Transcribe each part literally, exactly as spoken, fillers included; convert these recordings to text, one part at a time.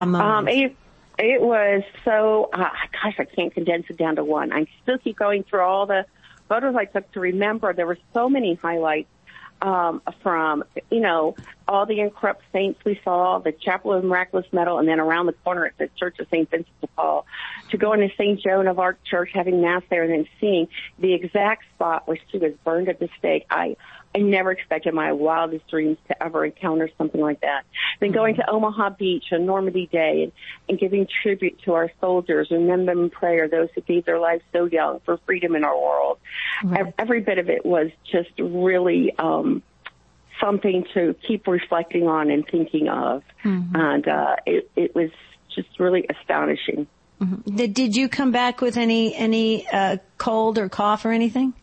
Um, it, it was so, uh, gosh, I can't condense it down to one. I still keep going through all the photos I took to remember. There were so many highlights um, from, you know, all the incorrupt saints we saw, the Chapel of Miraculous Medal, and then around the corner at the Church of Saint Vincent de Paul, to go into Saint Joan of Arc Church, having Mass there, and then seeing the exact spot where she was burned at the stake. I I never expected in my wildest dreams to ever encounter something like that. Then going to Omaha Beach on Normandy Day and, and giving tribute to our soldiers, remember them in prayer, those who gave their lives so young for freedom in our world. Right. Every bit of it was just really um, something to keep reflecting on and thinking of. Mm-hmm. And uh, it, it was just really astonishing. Mm-hmm. Did, did you come back with any, any uh, cold or cough or anything?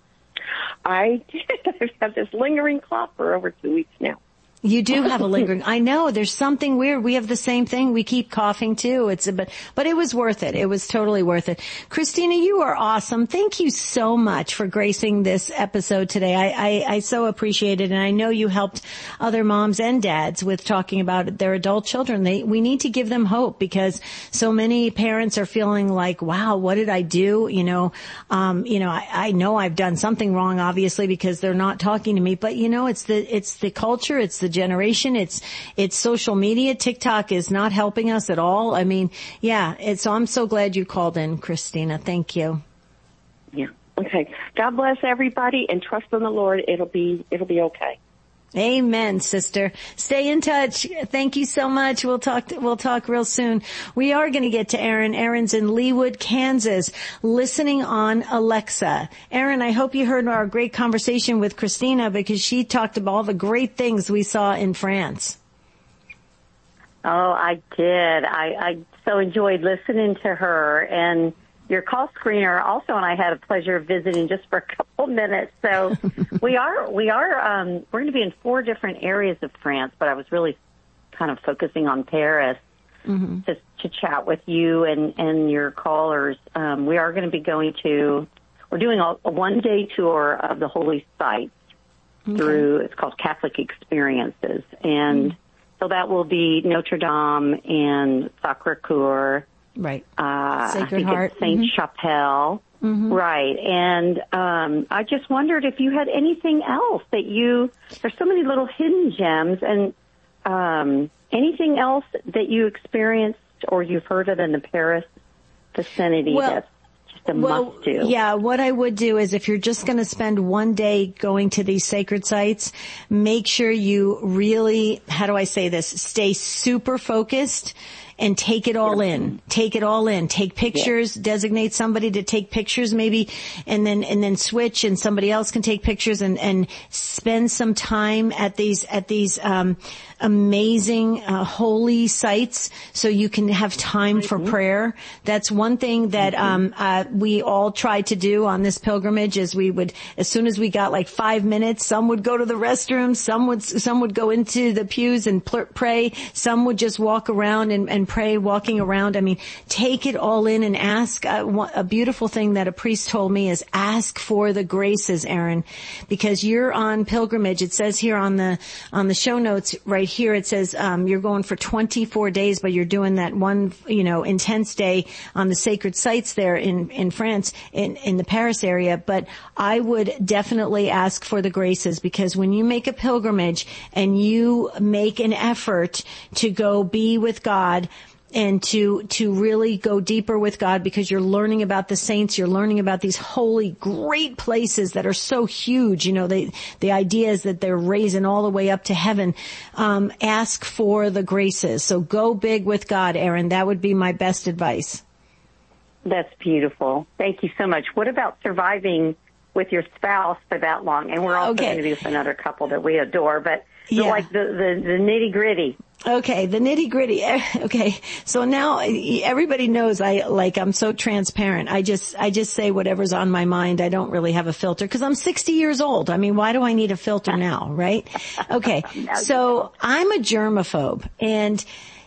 I did. I have this lingering cough for over two weeks now. You do have a lingering. I know there's something weird. We have the same thing. We keep coughing too. It's a but, but it was worth it. It was totally worth it. Christina, you are awesome. Thank you so much for gracing this episode today. I, I, I so appreciate it. And I know you helped other moms and dads with talking about their adult children. They, we need to give them hope because so many parents are feeling like, wow, what did I do? You know, um, you know, I, I know I've done something wrong, obviously, because they're not talking to me, but you know, it's the, it's the culture. It's the generation. It's, it's social media. TikTok is not helping us at all. I mean, yeah, it's, so I'm so glad you called in, Christina. Thank you. Yeah. Okay. God bless everybody and trust in the Lord. It'll be, it'll be okay. Amen, sister. Stay in touch. Thank you so much. We'll talk, we'll talk real soon. We are going to get to Aaron. Aaron's in Leawood, Kansas, listening on Alexa. Aaron, I hope you heard our great conversation with Christina because she talked about all the great things we saw in France. Oh, I did. I, I so enjoyed listening to her, and your call screener also, and I had a pleasure of visiting just for a couple minutes. So we are, we are, um, we're going to be in four different areas of France, but I was really kind of focusing on Paris mm-hmm. to, to chat with you and, and your callers. Um, we are going to be going to, we're doing a, a one day tour of the holy sites okay. through, it's called Catholic Experiences. And mm-hmm. so that will be Notre Dame and Sacré-Cœur. Right. Uh, Sacred I think Heart. it's Saint mm-hmm. Chapelle. Mm-hmm. Right. And um, I just wondered if you had anything else that you, there's so many little hidden gems, and um, anything else that you experienced or you've heard of in the Paris vicinity well, that's just a well, must do. Yeah, what I would do is if you're just going to spend one day going to these sacred sites, make sure you really, how do I say this, stay super focused and take it all in. Take it all in. Take pictures, yeah. designate somebody to take pictures maybe, and then, and then switch and somebody else can take pictures and, and spend some time at these, at these, um, amazing, uh, holy sites so you can have time for mm-hmm. prayer. That's one thing that, mm-hmm. um, uh, we all tried to do on this pilgrimage is we would, as soon as we got like five minutes, some would go to the restroom, some would, some would go into the pews and pl- pray, some would just walk around and, and pray walking around. I mean, take it all in and ask. Uh, a beautiful thing that a priest told me is ask for the graces, Aaron, because you're on pilgrimage. It says here on the, on the show notes right here, it says, um, you're going for twenty-four days, but you're doing that one, you know, intense day on the sacred sites there in, in France, in, in the Paris area. But I would definitely ask for the graces because when you make a pilgrimage and you make an effort to go be with God, and to, to really go deeper with God because you're learning about the saints, you're learning about these holy, great places that are so huge. You know, they, the idea is that they're raising all the way up to heaven. Um, ask for the graces. So go big with God, Aaron. That would be my best advice. That's beautiful. Thank you so much. What about surviving with your spouse for that long? And we're also okay. going to do with another couple that we adore, but yeah. like the, the, the nitty gritty. Okay, the nitty gritty. Okay, so now everybody knows I like I'm so transparent. I just I just say whatever's on my mind. I don't really have a filter because I'm sixty years old. I mean, why do I need a filter now, right? Okay, so I'm a germaphobe, and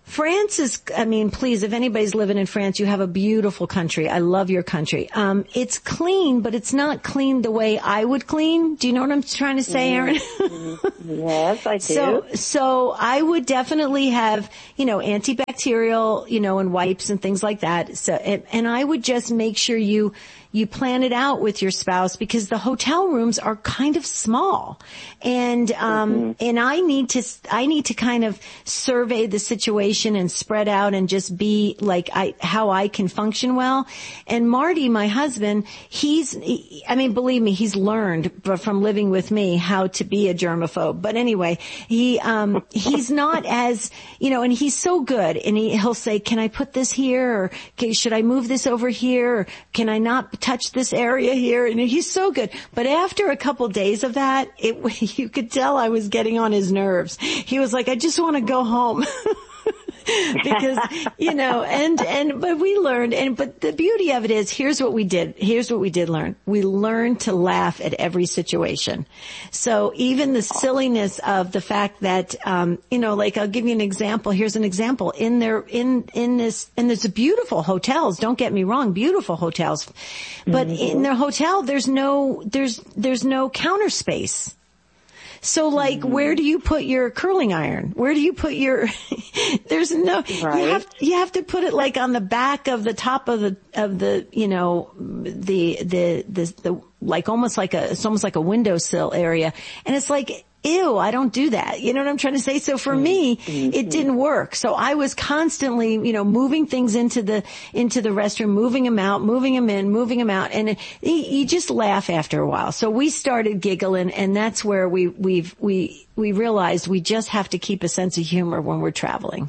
France is, I mean, please, if anybody's living in France, you have a beautiful country. I love your country. Um, it's clean, but it's not clean the way I would clean. Do you know what I'm trying to say, Erin? Mm-hmm. Yes, I do. So, so I would definitely have, you know, antibacterial, you know, and wipes and things like that. So, and, and I would just make sure you, you plan it out with your spouse, because the hotel rooms are kind of small. And, um, mm-hmm. and I need to, I need to kind of survey the situation and spread out and just be like I, how I can function well. And Marty, my husband, he's, he, I mean, believe me, he's learned from living with me how to be a germaphobe. But anyway, he, um, he's not as, you know, and he's so good. And he, he'll say, can I put this here? Or okay, should I move this over here? Or can I not touch this area here? And he's so good. But after a couple days of that, it, you could tell I was getting on his nerves. He was like, I just want to go home. Because, you know, and, and, but we learned, and, but the beauty of it is, here's what we did. Here's what we did learn. We learned to laugh at every situation. So even the silliness of the fact that, um, you know, like I'll give you an example. Here's an example. In their, in, in this, and there's beautiful hotels. Don't get me wrong. Beautiful hotels. But mm-hmm. in their hotel, there's no, there's, there's no counter space. So like, mm-hmm. where do you put your curling iron? Where do you put your, there's no, right. you have, you have to put it like on the back of the top of the, of the, you know, the, the, the, the, like almost like a, it's almost like a windowsill area. And it's like, ew, I don't do that. You know what I'm trying to say? So for me, mm-hmm. it didn't work. So I was constantly, you know, moving things into the, into the restroom, moving them out, moving them in, moving them out. And it, you just laugh after a while. So we started giggling, and that's where we, we've, we, we realized we just have to keep a sense of humor when we're traveling.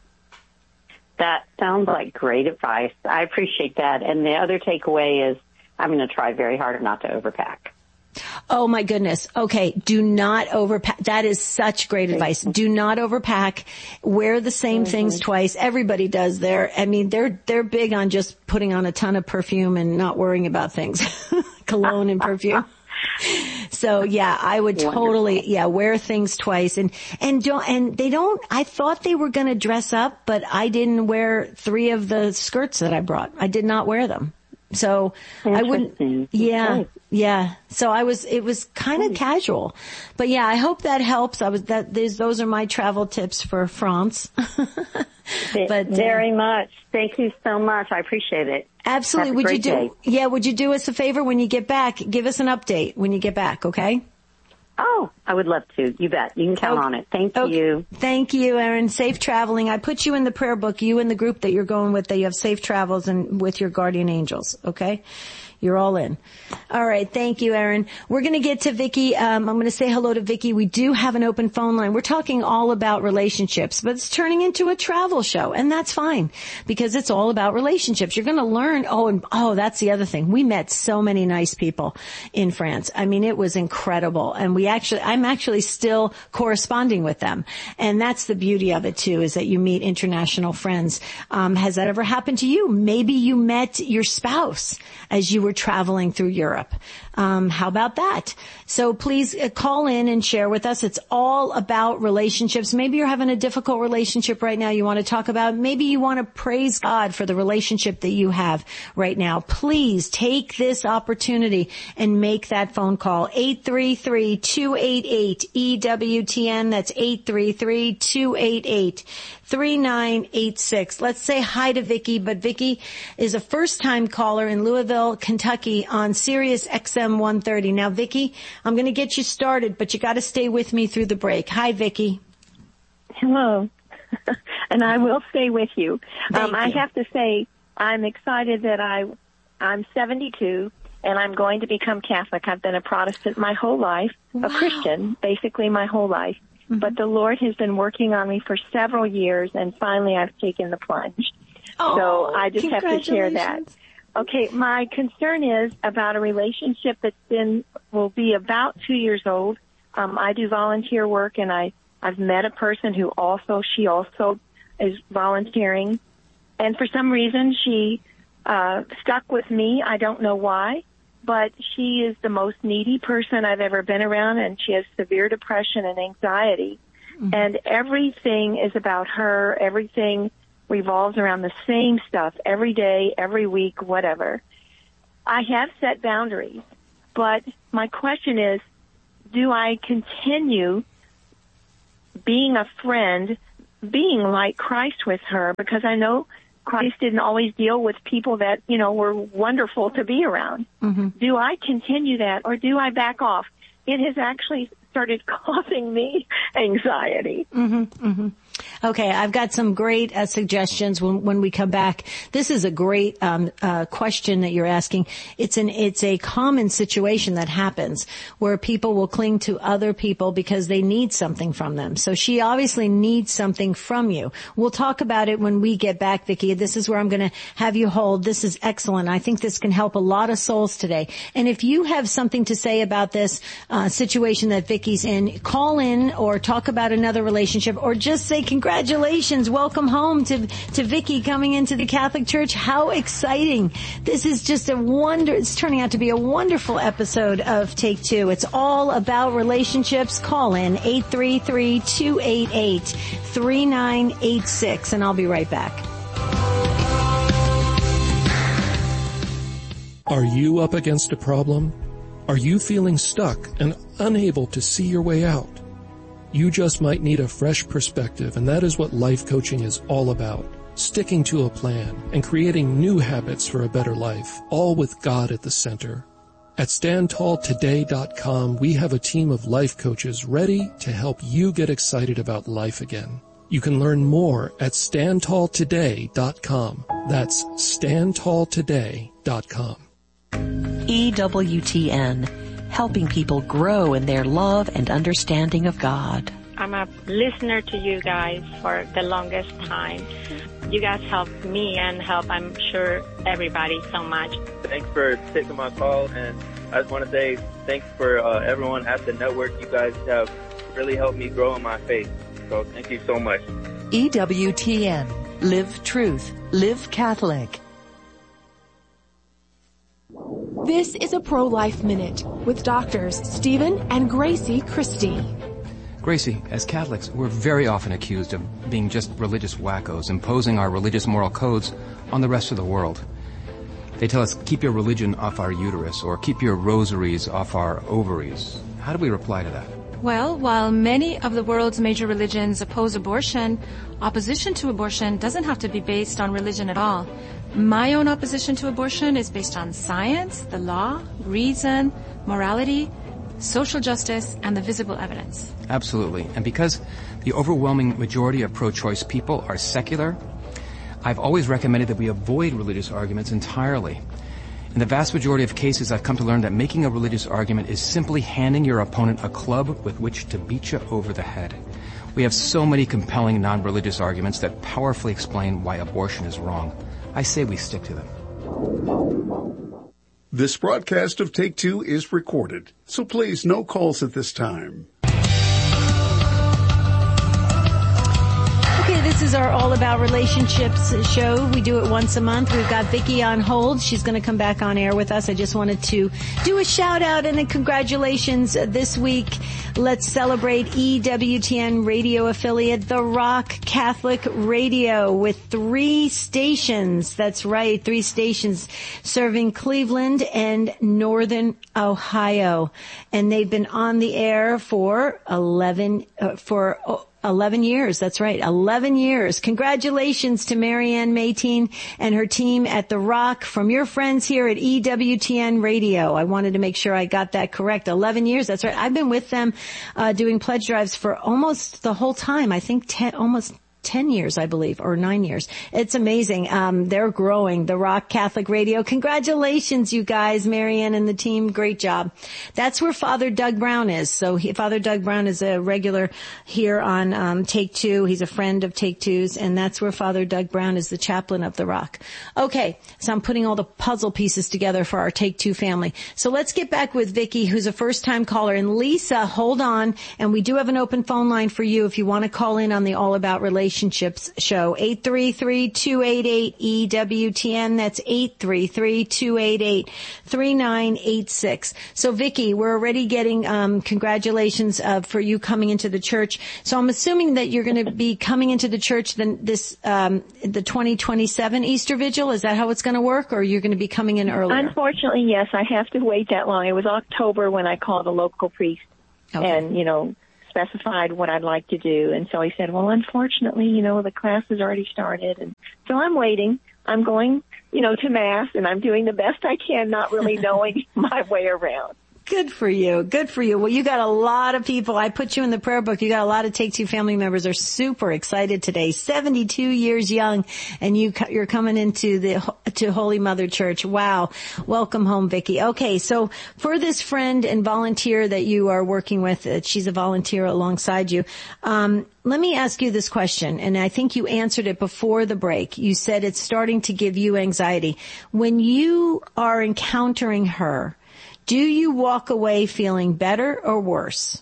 That sounds like great advice. I appreciate that. And the other takeaway is I'm going to try very hard not to overpack. Oh my goodness. Okay. Do not overpack. That is such great advice. Do not overpack. Wear the same mm-hmm. things twice. Everybody does there. I mean, they're, they're big on just putting on a ton of perfume and not worrying about things. Cologne and perfume. So yeah, I would Wonderful. totally, yeah, wear things twice and, and don't, and they don't, I thought they were going to dress up, but I didn't wear three of the skirts that I brought. I did not wear them. So I wouldn't, yeah, okay. yeah. So I was, it was kind of casual, but yeah, I hope that helps. I was, that, those are my travel tips for France. But very uh, much. Thank you so much. I appreciate it. Absolutely. Would you do, day. yeah, would you do us a favor when you get back? Give us an update when you get back, okay? Oh, I would love to. You bet. You can count okay. on it. Thank okay. you. Thank you, Erin. Safe traveling. I put you in the prayer book, you and the group that you're going with, that you have safe travels and with your guardian angels, okay? You're all in. All right. Thank you, Erin. We're going to get to Vicki. Um, I'm going to say hello to Vicki. We do have an open phone line. We're talking all about relationships, but it's turning into a travel show, and that's fine because it's all about relationships. You're going to learn. Oh, and oh, that's the other thing. We met so many nice people in France. I mean, it was incredible, and we actually, I'm actually still corresponding with them, and that's the beauty of it too, is that you meet international friends. Um, has that ever happened to you? Maybe you met your spouse as you were traveling through Europe. Um, how about that? So please uh, call in and share with us. It's all about relationships. Maybe you're having a difficult relationship right now you want to talk about. Maybe you want to praise God for the relationship that you have right now. Please take this opportunity and make that phone call. eight three three, two eight eight, E W T N. That's eight three three, two eight eight, three nine eight six. Let's say hi to Vicki, but Vicki is a first-time caller in Louisville, Kentucky on Sirius X M one thirty. Now, Vicki, I'm going to get you started, but you got to stay with me through the break. Hi, Vicki. Hello. And I will stay with you. Thank um, you. I have to say, I'm excited that I, I'm seventy-two, and I'm going to become Catholic. I've been a Protestant my whole life, wow. a Christian basically my whole life. Mm-hmm. But the Lord has been working on me for several years, and finally I've taken the plunge. Oh, so I just have to share that. Okay, my concern is about a relationship that's been, will be about two years old. Um, I do volunteer work, and I, I've met a person who also, she also is volunteering. And for some reason, she uh, stuck with me. I don't know why, but she is the most needy person I've ever been around, and she has severe depression and anxiety. Mm-hmm. And everything is about her. Everything revolves around the same stuff every day, every week, whatever. I have set boundaries, but my question is, do I continue being a friend, being like Christ with her? Because I know Christ didn't always deal with people that, you know, were wonderful to be around. Mm-hmm. Do I continue that, or do I back off? It has actually started causing me anxiety. Mm-hmm, mm-hmm. Okay, I've got some great uh, suggestions when, when we come back. This is a great um, uh, question that you're asking. It's an it's a common situation that happens where people will cling to other people because they need something from them. So she obviously needs something from you. We'll talk about it when we get back, Vicki. This is where I'm going to have you hold. This is excellent. I think this can help a lot of souls today. And if you have something to say about this uh, situation that Vicki's in, call in or talk about another relationship, or just say congratulations, welcome home to to Vicki coming into the Catholic Church. How exciting. This is just a wonder. It's turning out to be a wonderful episode of Take Two. It's all about relationships. Call in eight three three, two eight eight, three nine eight six, and I'll be right back. Are you up against a problem? Are you feeling stuck and unable to see your way out? You just might need a fresh perspective, and that is what life coaching is all about. Sticking to a plan and creating new habits for a better life, all with God at the center. At stand tall today dot com, we have a team of life coaches ready to help you get excited about life again. You can learn more at stand tall today dot com. That's stand tall today dot com. E W T N, helping people grow in their love and understanding of God. I'm a listener to you guys for the longest time. You guys help me and help, I'm sure, everybody so much. Thanks for taking my call, and I just want to say thanks for uh, everyone at the network. You guys have really helped me grow in my faith, so thank you so much. E W T N, live truth, live Catholic. This is a Pro-Life Minute with doctors Stephen and Gracie Christie. Gracie, as Catholics, we're very often accused of being just religious wackos, imposing our religious moral codes on the rest of the world. They tell us, keep your religion off our uterus, or keep your rosaries off our ovaries. How do we reply to that? Well, while many of the world's major religions oppose abortion, opposition to abortion doesn't have to be based on religion at all. My own opposition to abortion is based on science, the law, reason, morality, social justice, and the visible evidence. Absolutely. And because the overwhelming majority of pro-choice people are secular, I've always recommended that we avoid religious arguments entirely. In the vast majority of cases, I've come to learn that making a religious argument is simply handing your opponent a club with which to beat you over the head. We have so many compelling non-religious arguments that powerfully explain why abortion is wrong. I say we stick to them. This broadcast of Take Two is recorded, so please no calls at this time. Okay, this is our All About Relationships show. We do it once a month. We've got Vicki on hold. She's going to come back on air with us. I just wanted to do a shout out and a congratulations this week. Let's celebrate E W T N radio affiliate, The Rock Catholic Radio, with three stations. That's right, three stations serving Cleveland and Northern Ohio. And they've been on the air for eleven, uh, for, oh, eleven years. That's right. eleven years. Congratulations to Marianne Mayteen and her team at The Rock from your friends here at E W T N Radio. I wanted to make sure I got that correct. eleven years. That's right. I've been with them, uh, doing pledge drives for almost the whole time. I think ten, almost ten years, I believe, or nine years. It's amazing. Um, they're growing. The Rock Catholic Radio. Congratulations, you guys, Marianne and the team. Great job. That's where Father Doug Brown is. So he, Father Doug Brown is a regular here on um, Take Two. He's a friend of Take Two's, and that's where Father Doug Brown is the chaplain of The Rock. Okay, so I'm putting all the puzzle pieces together for our Take Two family. So let's get back with Vicki, who's a first-time caller. And Lisa, hold on. And we do have an open phone line for you if you want to call in on the All About Relationships. Relationships Show. eight three three, two eight eight, E W T N. That's eight three three, two eight eight, three nine eight six. So, Vicki, we're already getting um congratulations uh, for you coming into the church. So I'm assuming that you're going to be coming into the church then this um the twenty twenty-seven Easter Vigil. Is that how it's going to work, or you're going to be coming in earlier? Unfortunately, yes. I have to wait that long. It was October when I called the local priest okay. and, you know, specified what I'd like to do. And so he said, well, unfortunately, you know, the class has already started. And so I'm waiting. I'm going, you know, to Mass, and I'm doing the best I can, not really knowing my way around. Good for you. Good for you. Well, you got a lot of people. I put you in the prayer book. You got a lot of Take Two family members are super excited today. seventy-two years young, and you, you're coming into the, to Holy Mother Church. Wow. Welcome home, Vicki. Okay. So for this friend and volunteer that you are working with, uh, she's a volunteer alongside you. Um, let me ask you this question, and I think you answered it before the break. You said it's starting to give you anxiety. When you are encountering her, do you walk away feeling better or worse?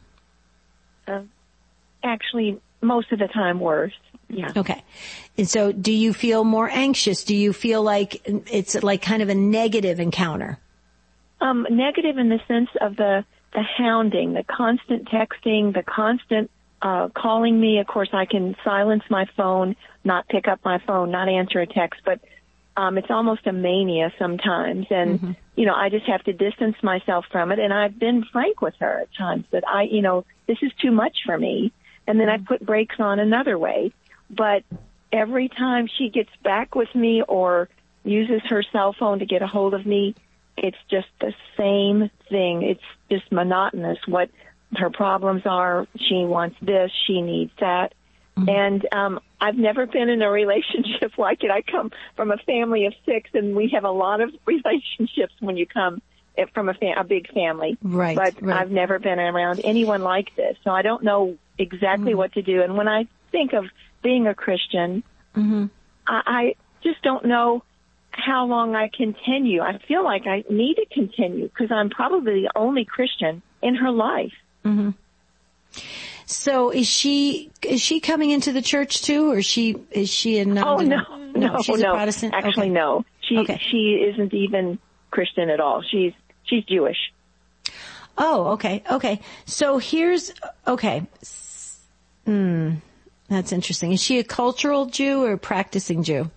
Uh, actually, most of the time worse. Yeah. Okay. And so do you feel more anxious? Do you feel like it's like kind of a negative encounter? Um, negative in the sense of the, the hounding, the constant texting, the constant uh, calling me. Of course, I can silence my phone, not pick up my phone, not answer a text, but um, it's almost a mania sometimes. And, mm-hmm. you know, I just have to distance myself from it. And I've been frank with her at times that I, you know, this is too much for me. And then I put brakes on another way. But every time she gets back with me or uses her cell phone to get a hold of me, it's just the same thing. It's just monotonous. What her problems are, she wants this, she needs that. Mm-hmm. And um, I've never been in a relationship like it. I come from a family of six, and we have a lot of relationships when you come from a, fam- a big family. Right. But right. I've never been around anyone like this, so I don't know exactly mm-hmm. what to do. And when I think of being a Christian, mm-hmm. I, I just don't know how long I continue. I feel like I need to continue because I'm probably the only Christian in her life. Mm-hmm. So is she is she coming into the church too, or is she is she a non? Oh no, no, no, she's no. a Protestant. Actually, okay. no. She okay. she isn't even Christian at all. She's she's Jewish. Oh, okay, okay. So here's okay. Hmm, that's interesting. Is she a cultural Jew or a practicing Jew?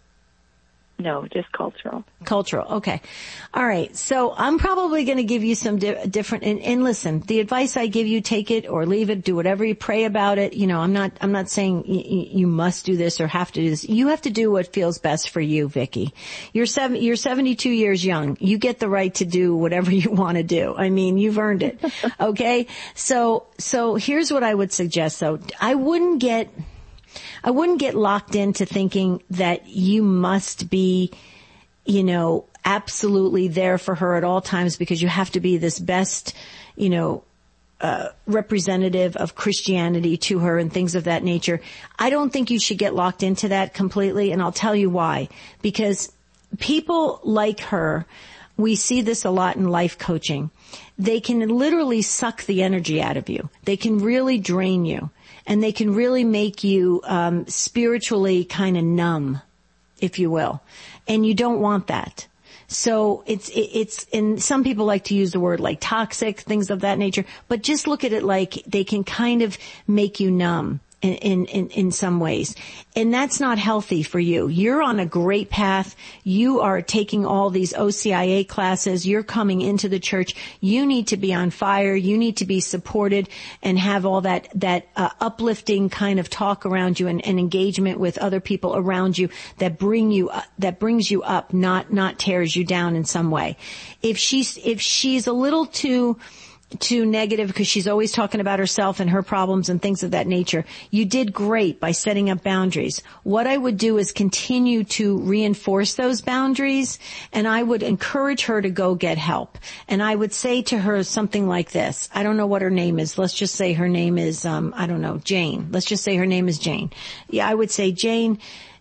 No, just cultural. Cultural. Okay. All right. So I'm probably going to give you some di- different, and, and listen, the advice I give you, take it or leave it, do whatever you pray about it. You know, I'm not, I'm not saying y- you must do this or have to do this. You have to do what feels best for you, Vicki. You're seven, you're seventy-two years young. You get the right to do whatever you want to do. I mean, you've earned it. Okay. So, so here's what I would suggest though. I wouldn't get, I wouldn't get locked into thinking that you must be, you know, absolutely there for her at all times because you have to be this best, you know, uh, representative of Christianity to her and things of that nature. I don't think you should get locked into that completely, and I'll tell you why. Because people like her, we see this a lot in life coaching. They can literally suck the energy out of you. They can really drain you. And they can really make you um spiritually kind of numb, if you will. And you don't want that. So it's, it, it's, and some people like to use the word like toxic, things of that nature, but just look at it like they can kind of make you numb. In, in, in, in some ways. And that's not healthy for you. You're on a great path. You are taking all these O C I A classes. You're coming into the church. You need to be on fire. You need to be supported and have all that, that, uh, uplifting kind of talk around you and, and engagement with other people around you that bring you, uh, that brings you up, not, not tears you down in some way. If she's, if she's a little too, too negative because she's always talking about herself and her problems and things of that nature. You did great by setting up boundaries. What I would do is continue to reinforce those boundaries, and I would encourage her to go get help. And I would say to her something like this. I don't know what her name is. Let's just say her name is, um, I don't know, Jane. Let's just say her name is Jane. Yeah, I would say, Jane,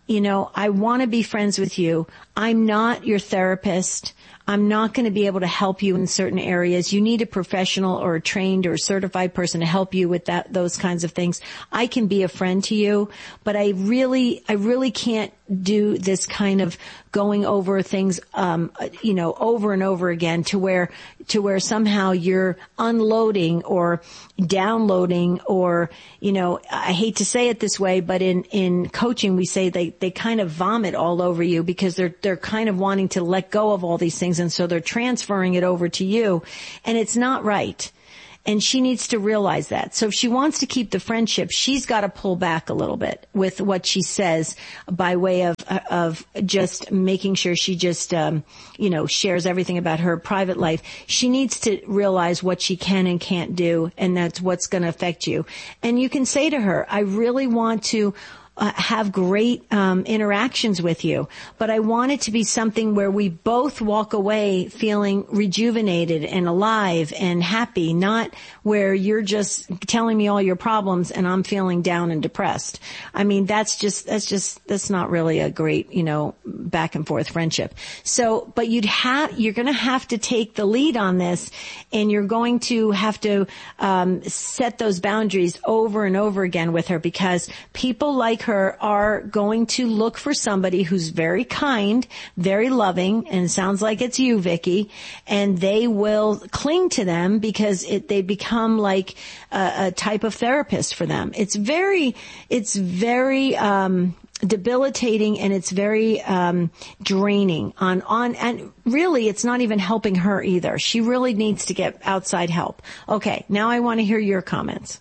you know, I want to be friends with you. I'm not your therapist. I'm not going to be able to help you in certain areas. You need a professional or a trained or a certified person to help you with that, those kinds of things. I can be a friend to you, but I really, I really can't do this kind of going over things, um, you know, over and over again to where, to where somehow you're unloading or downloading or, you know, I hate to say it this way, but in, in coaching we say they, they kind of vomit all over you because they're, they're kind of wanting to let go of all these things. And so they're transferring it over to you, and it's not right. And she needs to realize that. So if she wants to keep the friendship, she's got to pull back a little bit with what she says by way of, of just making sure she just, um, you know, shares everything about her private life. She needs to realize what she can and can't do, and that's what's going to affect you. And you can say to her, I really want to Uh, have great um, interactions with you, but I want it to be something where we both walk away feeling rejuvenated and alive and happy, not where you're just telling me all your problems and I'm feeling down and depressed. I mean, that's just, that's just, that's not really a great, you know, back and forth friendship. So, but you'd have, you're going to have to take the lead on this, and you're going to have to um, set those boundaries over and over again with her, because people like her are going to look for somebody who's very kind, very loving, and it sounds like it's you, Vicki, and they will cling to them because it, they become like a, a type of therapist for them. It's very, it's very, um, debilitating, and it's very um draining on on and really it's not even helping her either. She really needs to get outside help. Okay, now I want to hear your comments.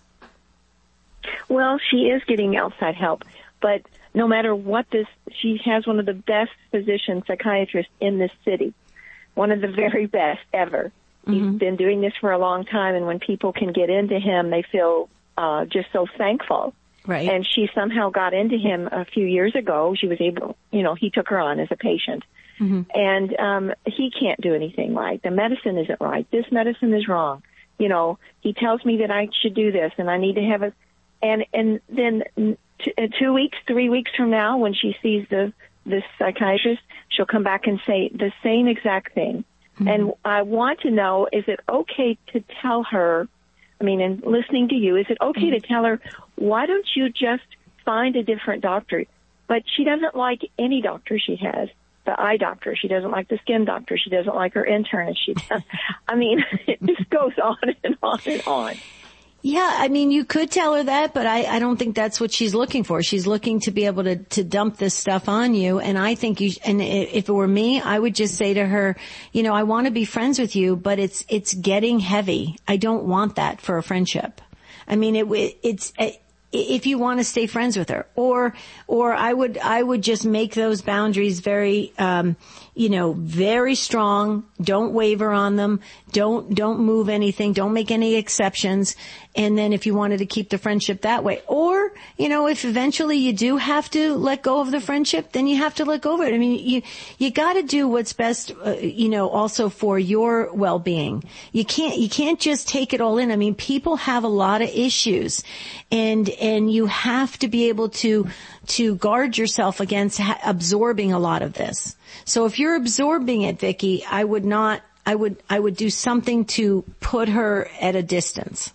Well, she is getting outside help, but no matter what this, she has one of the best physician psychiatrists in this city, one of the very best ever. Mm-hmm. He's been doing this for a long time, and when people can get into him, they feel uh just so thankful. Right. And she somehow got into him a few years ago. She was able, you know, he took her on as a patient. Mm-hmm. And um he can't do anything right. The medicine isn't right. This medicine is wrong. You know, he tells me that I should do this and I need to have a, and and then t- two weeks, three weeks from now, when she sees the this psychiatrist, she'll come back and say the same exact thing. Mm-hmm. And I want to know, is it okay to tell her, I mean, and listening to you, is it okay mm-hmm. to tell her, why don't you just find a different doctor? But she doesn't like any doctor she has. The eye doctor. She doesn't like the skin doctor. She doesn't like her internist. She does. I mean, it just goes on and on and on. Yeah, I mean, you could tell her that, but I, I don't think that's what she's looking for. She's looking to be able to, to dump this stuff on you. And I think you, and if it were me, I would just say to her, you know, I want to be friends with you, but it's, it's getting heavy. I don't want that for a friendship. I mean, it, it's, it, if you want to stay friends with her, or, or I would, I would just make those boundaries very, um, you know, very strong. Don't waver on them. Don't, don't move anything. Don't make any exceptions. And then if you wanted to keep the friendship that way, or, you know, if eventually you do have to let go of the friendship, then you have to let go of it. I mean, you, you gotta do what's best, uh, you know, also for your well-being. You can't, you can't just take it all in. I mean, people have a lot of issues, and, and you have to be able to, to guard yourself against ha- absorbing a lot of this. So if you're absorbing it, Vicki, I would not, I would, I would do something to put her at a distance.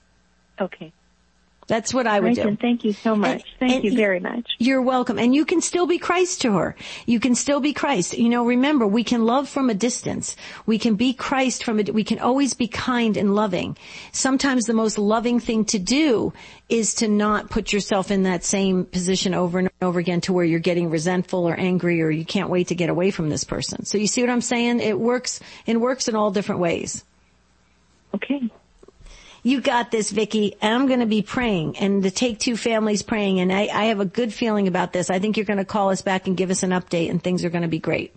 Okay. That's what I would do. Thank you so much. And, Thank and you very much. You're welcome. And you can still be Christ to her. You can still be Christ. You know, remember, we can love from a distance. We can be Christ from a, we can always be kind and loving. Sometimes the most loving thing to do is to not put yourself in that same position over and over again to where you're getting resentful or angry or you can't wait to get away from this person. So you see what I'm saying? It works, it works in all different ways. Okay. You got this, Vicki, and I'm going to be praying, and the Take Two family's praying, and I, I have a good feeling about this. I think you're going to call us back and give us an update, and things are going to be great.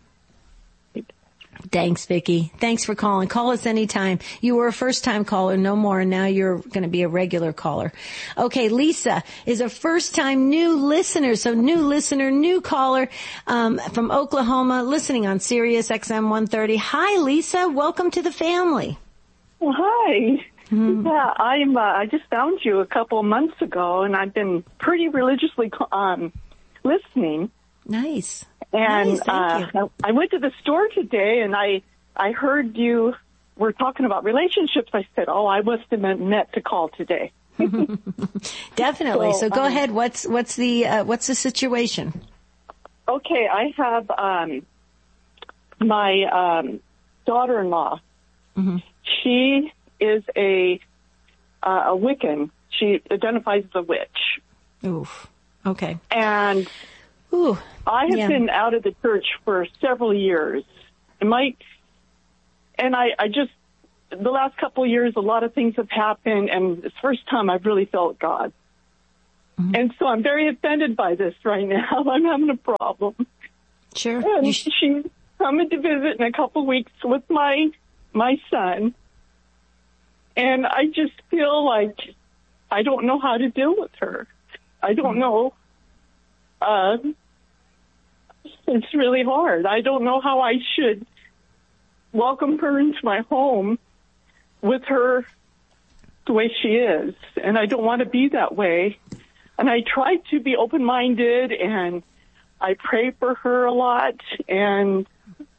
Thanks, Vicki. Thanks for calling. Call us anytime. You were a first-time caller, no more, and now you're going to be a regular caller. Okay, Lisa is a first-time new listener, so new listener, new caller um, from Oklahoma, listening on Sirius X M one thirty. Hi, Lisa. Welcome to the family. Well, hi. Mm-hmm. Yeah, I'm. Uh, I just found you a couple of months ago, and I've been pretty religiously um, listening. Nice. And nice, thank uh, you. I went to the store today, and I I heard you were talking about relationships. I said, "Oh, I must have meant to call today." Definitely. So, So, go um, ahead. What's what's the uh, what's the situation? Okay, I have um, my um, daughter-in-law. Mm-hmm. She is a uh, a Wiccan. She identifies as a witch. Oof. Okay. And Ooh. I have Yeah. been out of the church for several years. And my and I, I just the last couple of years, a lot of things have happened, and it's the first time I've really felt God. Mm-hmm. And so I'm very offended by this right now. I'm having a problem. Sure. And sh- she's coming to visit in a couple of weeks with my my son. And I just feel like I don't know how to deal with her. I don't know. Uh, it's really hard. I don't know how I should welcome her into my home with her the way she is. And I don't want to be that way. And I try to be open-minded, and I pray for her a lot, and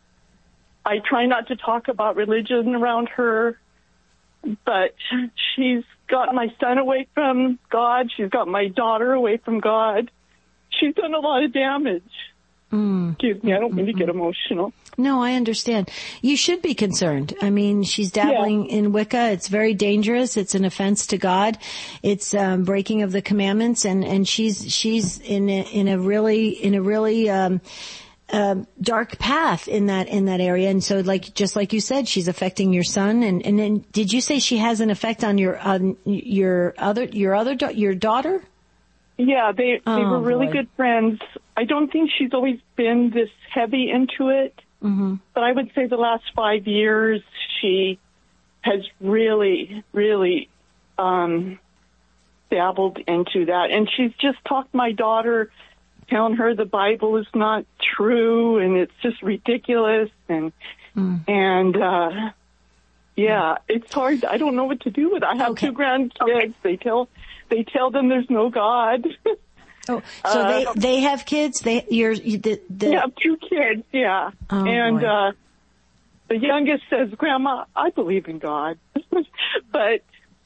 I try not to talk about religion around her, but she's got my son away from God. She's got my daughter away from God. She's done a lot of damage. Mm. Excuse me, I don't mean to get emotional. No, I understand. You should be concerned. I mean, she's dabbling yeah. in Wicca. It's very dangerous. It's an offense to God. It's um, breaking of the commandments, and and she's she's in a, in a really in a really um, uh, dark path in that in that area. And so, like just like you said, she's affecting your son. And and then, did you say she has an effect on your on your other your other your daughter? Yeah, they they oh, were really boy. good friends. I don't think she's always been this heavy into it, mm-hmm. but I would say the last five years she has really, really um, dabbled into that. And she's just talked my daughter, telling her the Bible is not true and it's just ridiculous. And mm. and uh, yeah, it's hard. I don't know what to do with it. I have okay. two grandkids. They tell they tell them there's no God. Oh, so uh, they they have kids. They you're you, the, the yeah, two kids. Yeah, oh, and boy. uh the youngest says, "Grandma, I believe in God," but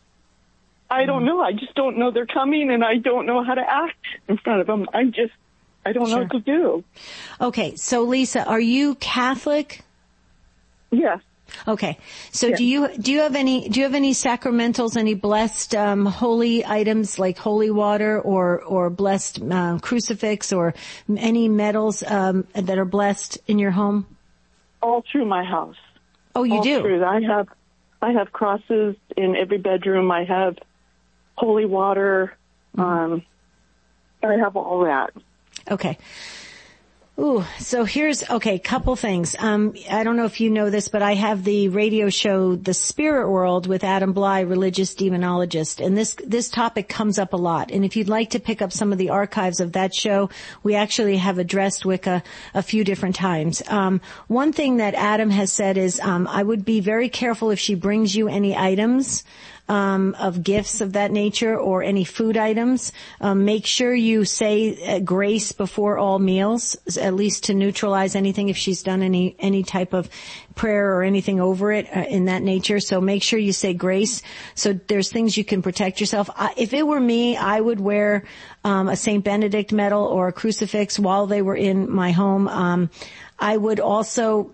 I don't know. I just don't know they're coming, and I don't know how to act in front of them. I just I don't sure. know what to do. Okay, so Lisa, are you Catholic? Yes. Okay. So yeah. do you do you have any do you have any sacramentals, any blessed um, holy items like holy water or or blessed um, crucifix or any medals um, that are blessed in your home? All through my house. Oh, you all do? Through. I have I have crosses in every bedroom. I have holy water. Mm-hmm. Um, I have all that. Okay. Ooh, so here's, okay, couple things. Um, I don't know if you know this, but I have the radio show, The Spirit World, with Adam Bly, religious demonologist. And this, this topic comes up a lot. And if you'd like to pick up some of the archives of that show, we actually have addressed Wicca a few different times. Um, one thing that Adam has said is, um, I would be very careful if she brings you any items Um, of gifts of that nature or any food items. Um, make sure you say uh, grace before all meals, at least to neutralize anything if she's done any any type of prayer or anything over it uh, in that nature. So make sure you say grace. So there's things you can protect yourself. I, if it were me, I would wear um, a Saint Benedict medal or a crucifix while they were in my home. Um, I would also.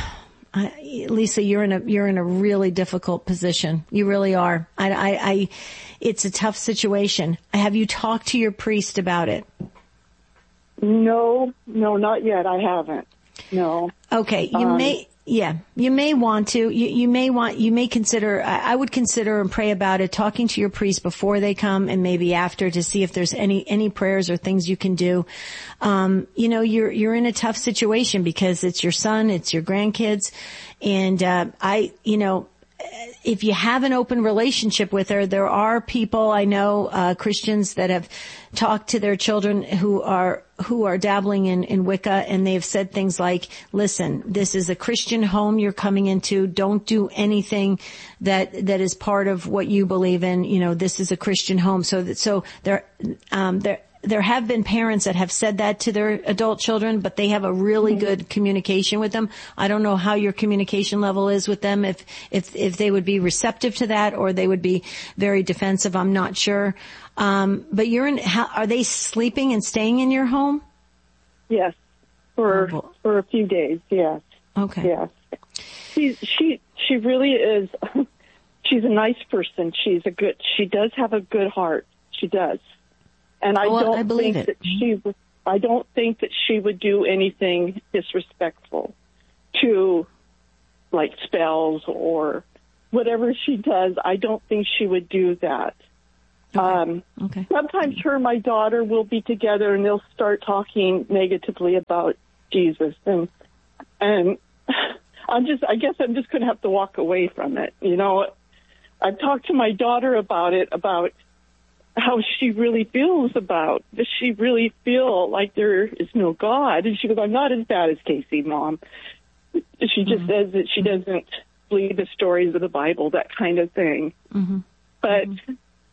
I, Lisa, you're in a you're in a really difficult position. You really are. I, I, I, it's a tough situation. Have you talked to your priest about it? No, no, not yet. I haven't. No. Okay, you um, may. Yeah, you may want to. You, you may want. You may consider. I, I would consider and pray about it. Talking to your priest before they come and maybe after to see if there's any any prayers or things you can do. Um, you know, you're you're in a tough situation because it's your son, it's your grandkids, and uh, I. You know, if you have an open relationship with her, there are people I know, uh, Christians that have talked to their children who are, who are dabbling in, in Wicca, and they've said things like, listen, this is a Christian home you're coming into. Don't do anything that, that is part of what you believe in. You know, this is a Christian home. So that, so they're, um, they're, there have been parents that have said that to their adult children, but they have a really mm-hmm. good communication with them. I don't know how your communication level is with them, if, if, if they would be receptive to that or they would be very defensive. I'm not sure. Um, but you're in, how, are they sleeping and staying in your home? Yes. For, oh, for a few days. Yes. Okay. Yes. She, she, she really is, she's a nice person. She's a good, she does have a good heart. She does. And I well, don't I believe think it. that she would, I don't think that she would do anything disrespectful to like spells or whatever she does. I don't think she would do that. Okay. Um, okay. Sometimes her and my daughter will be together and they'll start talking negatively about Jesus. And, and I'm just, I guess I'm just going to have to walk away from it. You know, I've talked to my daughter about it, about how she really feels about, does she really feel like there is no God? And she goes, I'm not as bad as Casey, Mom. She just mm-hmm. says that she doesn't believe the stories of the Bible, that kind of thing. Mm-hmm. But mm-hmm.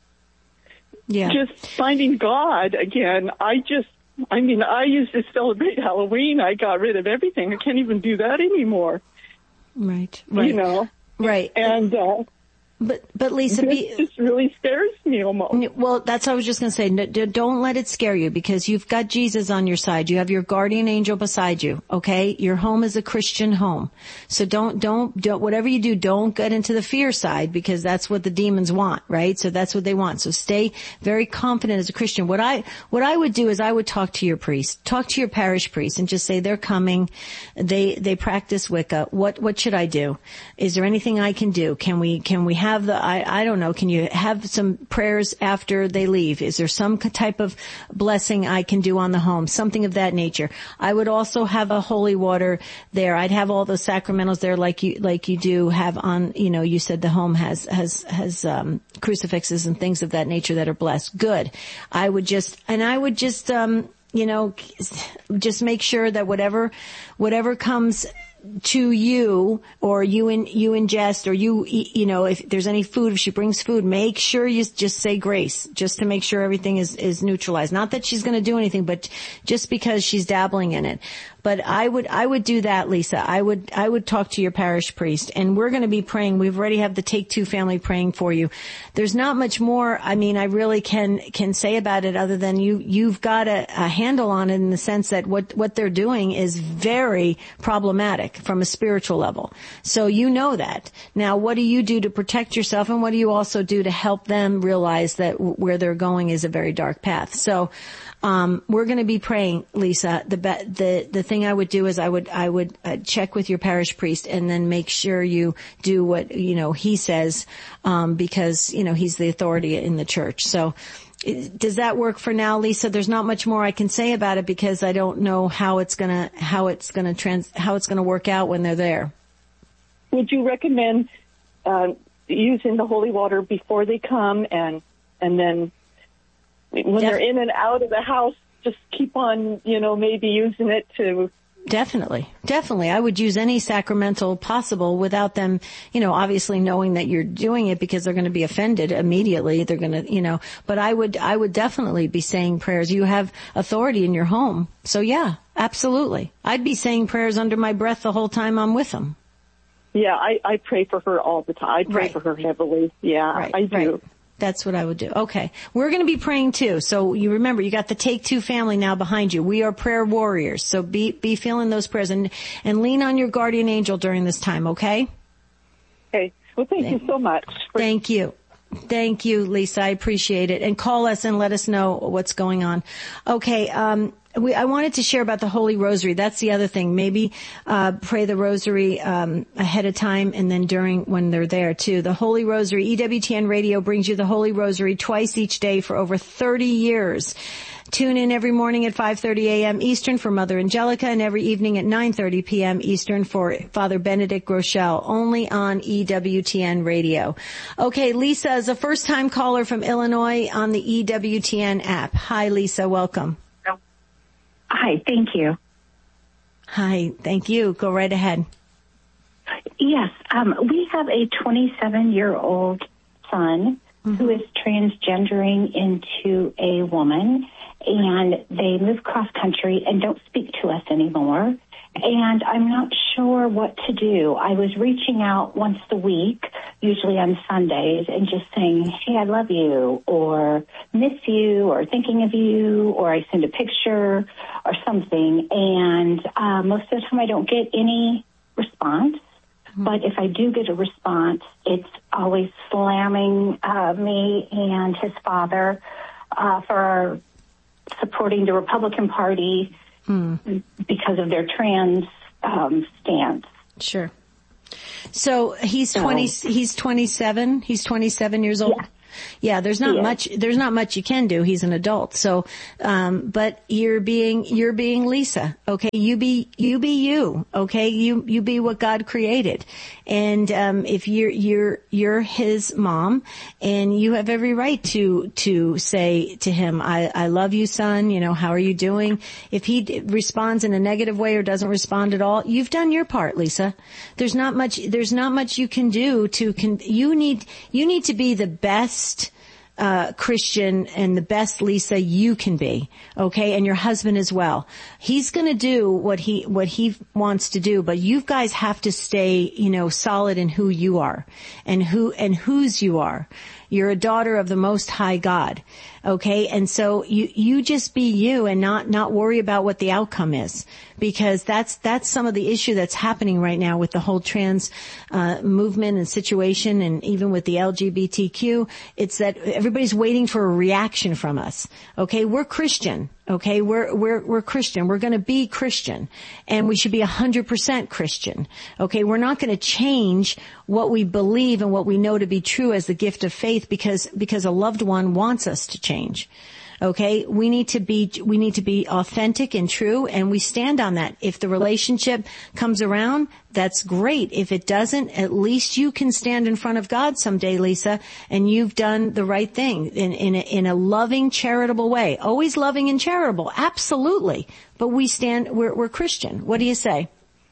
yeah. just finding God again, I just, I mean, I used to celebrate Halloween. I got rid of everything. I can't even do that anymore. Right, right. You know? Right. And, uh, But, but Lisa, this be, just really scares me almost. Well, that's what I was just going to say. No, don't let it scare you because you've got Jesus on your side. You have your guardian angel beside you. Okay. Your home is a Christian home. So don't, don't, don't, whatever you do, don't get into the fear side because that's what the demons want, right? So that's what they want. So stay very confident as a Christian. What I, what I would do is I would talk to your priest, talk to your parish priest and just say they're coming. They, they practice Wicca. What, what should I do? Is there anything I can do? Can we, can we have Have the, I, I don't know, can you have some prayers after they leave? Is there some type of blessing I can do on the home? Something of that nature. I would also have a holy water there. I'd have all those sacramentals there like you, like you do have on, you know, you said the home has, has, has, um, crucifixes and things of that nature that are blessed. Good. I would just, and I would just, um, you know, just make sure that whatever, whatever comes to you or you in, you ingest or you, you know, if there's any food, if she brings food, make sure you just say grace just to make sure everything is, is neutralized. Not that she's going to do anything, but just because she's dabbling in it. But I would, I would do that, Lisa. I would, I would talk to your parish priest and we're going to be praying. We've already have the Take Two family praying for you. There's not much more, I mean, I really can, can say about it other than you, you've got a, a handle on it in the sense that what, what they're doing is very problematic from a spiritual level. So you know that. Now, what do you do to protect yourself and what do you also do to help them realize that where they're going is a very dark path? So, Um, we're going to be praying, Lisa. The, the, the thing I would do is I would, I would uh, check with your parish priest and then make sure you do what, you know, he says, um, because, you know, he's the authority in the church. So does that work for now, Lisa? There's not much more I can say about it because I don't know how it's going to, how it's going to trans, how it's going to work out when they're there. Would you recommend, uh, using the holy water before they come and, and then when Def- they're in and out of the house, just keep on, you know, maybe using it to... Definitely. Definitely. I would use any sacramental possible without them, you know, obviously knowing that you're doing it because they're going to be offended immediately. They're going to, you know, but I would, I would definitely be saying prayers. You have authority in your home. So yeah, absolutely. I'd be saying prayers under my breath the whole time I'm with them. Yeah, I, I pray for her all the time. I pray right. for her heavily. Yeah, right. I do. Right. That's what I would do. Okay. We're going to be praying too. So you remember, you got the Take Two family now behind you. We are prayer warriors. So be, be feeling those prayers and, and lean on your guardian angel during this time. Okay. Okay. Well, thank, thank you so much. For- thank you. Thank you, Lisa. I appreciate it. And call us and let us know what's going on. Okay. Um, We, I wanted to share about the Holy Rosary. That's the other thing. Maybe uh pray the Rosary um ahead of time and then during when they're there too. The Holy Rosary, E W T N Radio brings you the Holy Rosary twice each day for over thirty years. Tune in every morning at five thirty a.m. Eastern for Mother Angelica and every evening at nine thirty p.m. Eastern for Father Benedict Groeschel, only on E W T N Radio. Okay, Lisa is a first-time caller from Illinois on the E W T N app. Hi, Lisa. Welcome. Hi, thank you. Hi, thank you. Go right ahead. Yes, um, we have a twenty-seven-year-old son mm-hmm. who is transgendering into a woman, and they move cross country and don't speak to us anymore. And I'm not sure what to do. I was reaching out once a week, usually on Sundays, and just saying, hey, I love you, or miss you, or thinking of you, or I send a picture or something. And uh, most of the time I don't get any response. Mm-hmm. But if I do get a response, it's always slamming uh, me and his father uh, for supporting the Republican Party Mm. because of their trans um, stance. Sure. So he's twenty. He's twenty-seven. He's twenty-seven years old. Yeah. Yeah, there's not Yeah. much, there's not much you can do. He's an adult. So, um, but you're being, you're being Lisa. Okay. You be, you be you. Okay. You, you be what God created. And, um, if you're, you're, you're his mom, and you have every right to, to say to him, I, I love you, son. You know, how are you doing? If he d- responds in a negative way or doesn't respond at all, you've done your part, Lisa. There's not much, there's not much you can do to, con- you need, you need to be the best Uh, Christian and the best Lisa you can be, okay? And your husband as well. He's gonna do what he, what he wants to do, but you guys have to stay, you know, solid in who you are and who, and whose you are. You're a daughter of the Most High God, okay? And so you, you just be you and not, not worry about what the outcome is, because that's, that's some of the issue that's happening right now with the whole trans, uh, movement and situation, and even with the L G B T Q. It's that everybody's waiting for a reaction from us, okay? We're Christian. Okay, we're, we're, we're Christian. We're gonna be Christian. And we should be a hundred percent Christian. Okay, we're not gonna change what we believe and what we know to be true as the gift of faith because, because a loved one wants us to change. Okay, we need to be, we need to be authentic and true, and we stand on that. If the relationship comes around, that's great. If it doesn't, at least you can stand in front of God someday, Lisa, and you've done the right thing in, in a, in a loving, charitable way. Always loving and charitable. Absolutely. But we stand, we're, we're Christian. What do you say?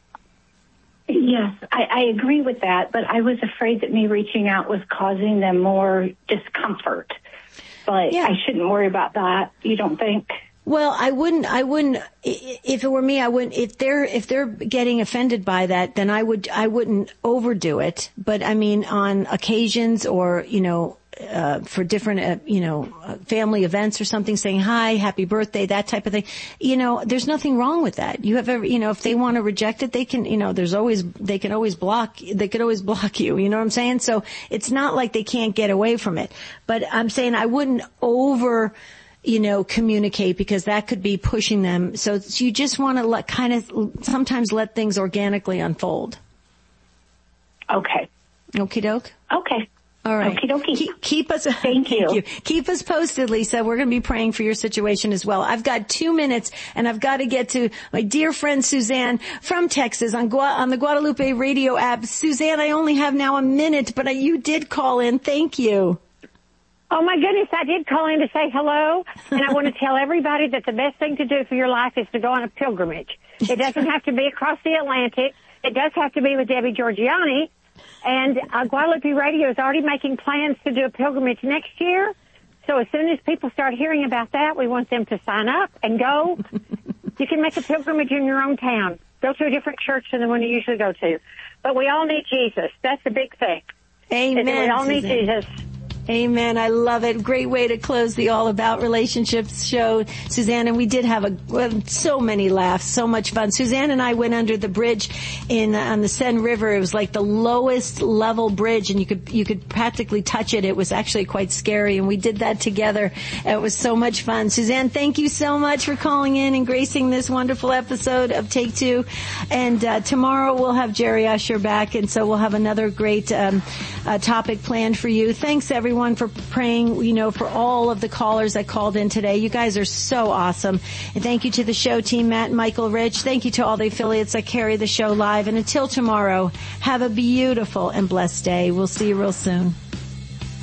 Yes, I, I agree with that, but I was afraid that me reaching out was causing them more discomfort. But yeah. I shouldn't worry about that. You don't think? Well, I wouldn't, I wouldn't, if it were me, I wouldn't, if they're, if they're getting offended by that, then I would, I wouldn't overdo it. But I mean, on occasions or, you know, uh, for different, uh, you know, uh, family events or something, saying hi, happy birthday, that type of thing. You know, there's nothing wrong with that. You have every, you know, if they want to reject it, they can, you know, there's always, they can always block, they could always block you. You know what I'm saying? So it's not like they can't get away from it. But I'm saying I wouldn't over, you know, communicate, because that could be pushing them. So you just want to let, kind of, sometimes let things organically unfold. Okay. Okie doke? Okay. All right. Okie dokie. Keep, keep us, thank you. thank you. Keep us posted, Lisa. We're going to be praying for your situation as well. I've got two minutes, and I've got to get to my dear friend Suzanne from Texas on Gua- on the Guadalupe radio app. Suzanne, I only have now a minute, but I, you did call in. Thank you. Oh my goodness, I did call in to say hello, and I want to tell everybody that the best thing to do for your life is to go on a pilgrimage. It doesn't have to be across the Atlantic. It does have to be with Debbie Georgianni. And uh, Guadalupe Radio is already making plans to do a pilgrimage next year. So as soon as people start hearing about that, we want them to sign up and go. You can make a pilgrimage in your own town. Go to a different church than the one you usually go to. But we all need Jesus. That's the big thing. Amen. We all need Suzanne. Jesus. Amen. I love it. Great way to close the All About Relationships show, Suzanne. And we did have a well, so many laughs, so much fun. Suzanne and I went under the bridge in on the Seine River. It was like the lowest level bridge, and you could you could practically touch it. It was actually quite scary, and we did that together. It was so much fun. Suzanne, thank you so much for calling in and gracing this wonderful episode of Take Two. And uh, tomorrow we'll have Jerry Usher back, and so we'll have another great um, uh, topic planned for you. Thanks, everyone, for praying, you know, for all of the callers that called in today. You guys are so awesome. And thank you to the show team, Matt and Michael Rich. Thank you to all the affiliates that carry the show live. And until tomorrow, have a beautiful and blessed day. We'll see you real soon.